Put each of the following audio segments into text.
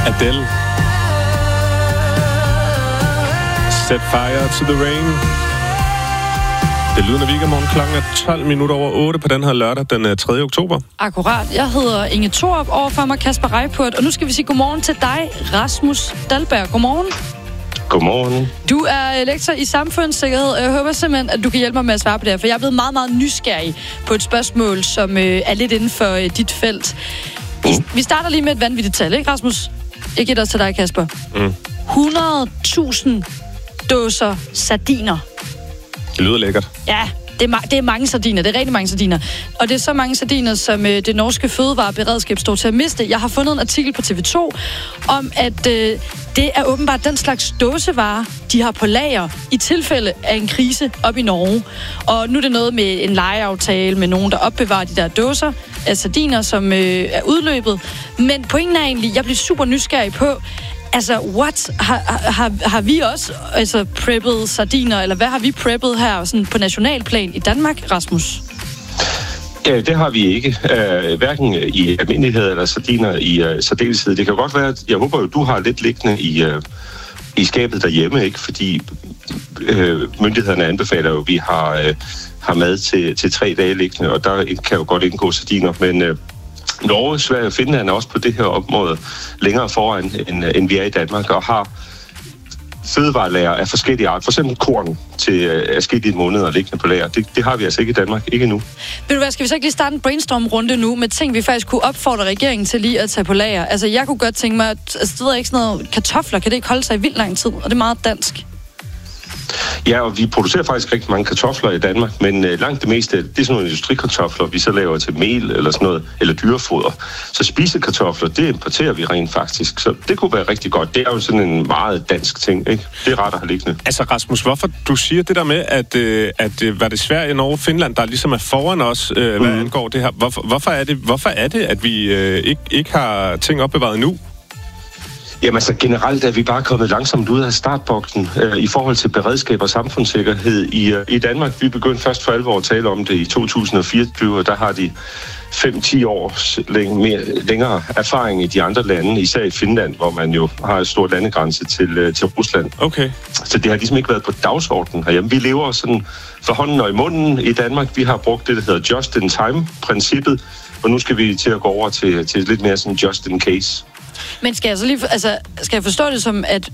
Adele. Set fire to the rain. Det lyder, når weekendmorgen klokken er 12 minutter over 8 på den her lørdag, den 3. oktober. Akkurat. Jeg hedder Inge Thorup, overfor mig Kasper Reippurt, og nu skal vi sige godmorgen til dig, Rasmus Dahlberg. Godmorgen. Godmorgen. Du er lektor i samfundssikkerhed, og jeg håber simpelthen, at du kan hjælpe mig med at svare på det her, for jeg er blevet meget, meget nysgerrig på et spørgsmål, som er lidt inden for dit felt. Vi starter lige med et vanvittigt tal, ikke Rasmus? Jeg giver det til dig, Kasper. 100.000 dåser sardiner. Det lyder lækkert. Ja, det er mange sardiner. Det er rigtig mange sardiner. Og det er så mange sardiner, som det norske fødevareberedskab står til at miste. Jeg har fundet en artikel på TV2 om, at det er åbenbart den slags dåsevarer, de har på lager i tilfælde af en krise op i Norge. Og nu er det noget med en lejeaftale med nogen, der opbevarer de der dåser af sardiner, som er udløbet. Men pointen er egentlig, jeg bliver super nysgerrig på, altså, what? Har vi også preppet sardiner, eller hvad har vi preppet her sådan på nationalplan i Danmark, Rasmus? Ja, det har vi ikke. Hverken i almindelighed eller sardiner i særdeleshed. Det kan godt være, at jeg håber jo, du har lidt liggende i skabet derhjemme, ikke? Fordi myndighederne anbefaler jo, at vi har mad til 3 dage liggende, og der kan jo godt indgå sardiner, men Norge, Sverige og Finland er også på det her område længere foran, end vi er i Danmark, og har fødevarelager af forskellige art. For eksempel korn til adskillige måneder liggende på lager. Det har vi altså ikke i Danmark. Ikke endnu. Ved du hvad, skal vi så ikke lige starte en brainstorm-runde nu med ting, vi faktisk kunne opfordre regeringen til lige at tage på lager? Altså, jeg kunne godt tænke mig, at det ved ikke sådan noget kartofler, kan det ikke holde sig i vildt lang tid? Og det er meget dansk. Ja, og vi producerer faktisk rigtig mange kartofler i Danmark, men langt det meste, det er sådan nogle industrikartofler, vi så laver til mel eller sådan noget, eller dyrefoder. Så spisekartofler, det importerer vi rent faktisk, så det kunne være rigtig godt. Det er jo sådan en meget dansk ting, ikke? Det er ret at have liggende. Altså Rasmus, hvorfor du siger det der med, at var det Sverige, Norge, Finland, der ligesom er foran os, hvad angår det her? Hvorfor er det, at vi ikke har ting opbevaret nu? Jamen altså generelt er vi bare kommet langsomt ud af startboksen i forhold til beredskab og samfundssikkerhed i Danmark. Vi begyndte først for alvor at tale om det i 2024, og der har de 5-10 års længere erfaring i de andre lande, især i Finland, hvor man jo har et stort landegrænse til Rusland. Okay. Så det har ligesom ikke været på dagsordenen herhjemme. Vi lever sådan for hånden og i munden i Danmark. Vi har brugt det, der hedder just-in-time-princippet, og nu skal vi til at gå over til lidt mere sådan just-in-case. Men skal jeg så lige, skal jeg forstå det som, at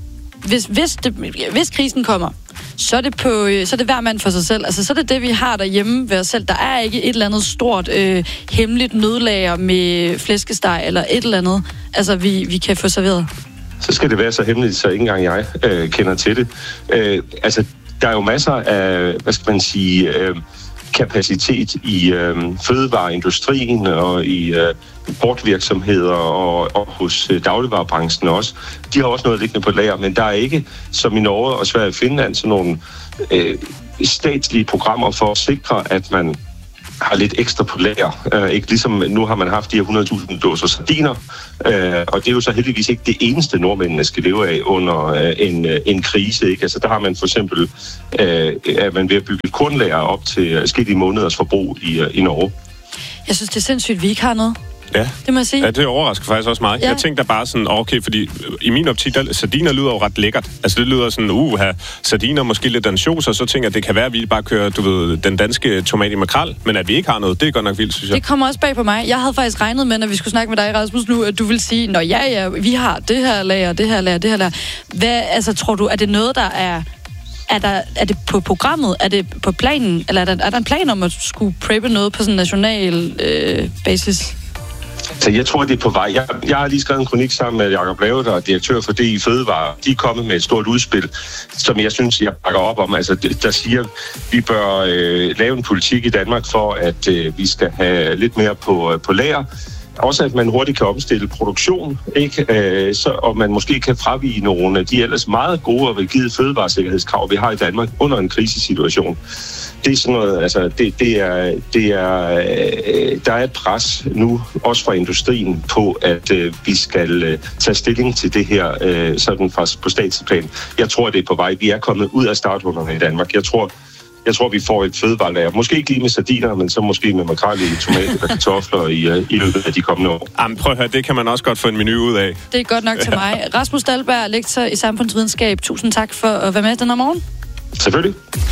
hvis krisen kommer, så er det hver mand for sig selv. Altså, så er det vi har derhjemme ved os selv. Der er ikke et eller andet stort hemmeligt nødlager med flæskesteg eller et eller andet, altså vi kan få serveret. Så skal det være så hemmeligt, så ikke engang jeg kender til det. Altså, der er jo masser af, hvad skal man sige, kapacitet i fødevareindustrien og i importvirksomheder og hos dagligvarebranchen også. De har også noget liggende på lager, men der er ikke, som i Norge og Sverige og Finland, sådan nogle statslige programmer for at sikre, at man har lidt ekstra på lager. Ikke ligesom nu har man haft de her 100.000 dåser sardiner, og det er jo så heldigvis ikke det eneste nordmændene skal leve af under en krise. Ikke? Altså der har man for eksempel, at man ved at bygge et kornlager op til forskellige måneders forbrug i Norge. Jeg synes, det er sindssygt, vi ikke har noget. Ja, det må jeg sige. Ja, det overrasker faktisk også meget. Ja. Jeg tænkte da bare sådan, okay, fordi i min optik, sardiner lyder jo ret lækkert. Altså det lyder sådan, sardiner måske lidt ansjos, og så tænker jeg, at det kan være, at vi bare kører, du ved, den danske tomat i makrel, men at vi ikke har noget, det er godt nok vildt, synes jeg. Det kommer også bag på mig. Jeg havde faktisk regnet med, når vi skulle snakke med dig, Rasmus, nu, at du ville sige, nå ja, vi har det her lager, det her lager, det her lager. Hvad, altså tror du, er det noget, der er det på programmet? Er det på planen? Eller er der en plan om at skulle preppe noget på sådan en national basis? Så jeg tror, det er på vej. Jeg har lige skrevet en kronik sammen med Jakob Lave, der er direktør for DI Fødevare. De er kommet med et stort udspil, som jeg synes, jeg bakker op om. Altså, der siger, at vi bør lave en politik i Danmark for, at vi skal have lidt mere på lager. Også at man hurtigt kan omstille produktion, ikke? Og man måske kan fravige nogle af de ellers meget gode og rigide fødevaresikkerhedskrav, vi har i Danmark under en krisesituation. Det er sådan noget, altså der er et pres nu, også fra industrien, på at vi skal tage stilling til det her sådan på statsplan. Jeg tror, det er på vej. Vi er kommet ud af starthullerne i Danmark. Jeg tror, jeg tror, vi får et fødevarelager. Måske ikke lige med sardiner, men så måske med makrel i tomater og kartofler i løbet af de kommende år. Jamen, prøv at høre, det kan man også godt få en menu ud af. Det er godt nok til mig. Rasmus Dahlberg, lektor i samfundsvidenskab. Tusind tak for at være med den her morgen. Selvfølgelig.